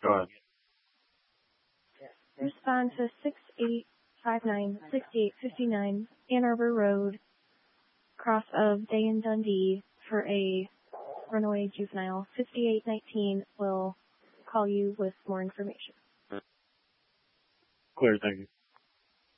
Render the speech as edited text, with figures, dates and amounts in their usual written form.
Go ahead. Respond to 6859-6859 Ann Arbor Road, cross of Day and Dundee for a runaway juvenile. 5819 will call you with more information. Clear, thank you.